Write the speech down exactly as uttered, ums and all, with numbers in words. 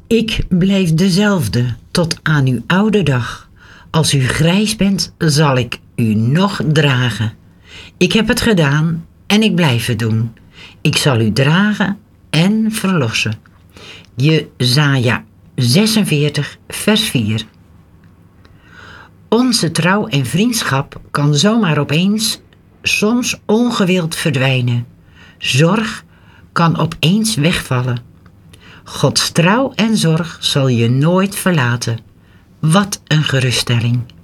Ik blijf dezelfde tot aan uw oude dag. Als u grijs bent, zal ik u nog dragen. Ik heb het gedaan en ik blijf het doen. Ik zal u dragen en verlossen. Jesaja zesenveertig, vers vier. Onze trouw en vriendschap kan zomaar opeens, soms ongewild verdwijnen. Zorg kan opeens wegvallen. Gods trouw en zorg zal je nooit verlaten. Wat een geruststelling.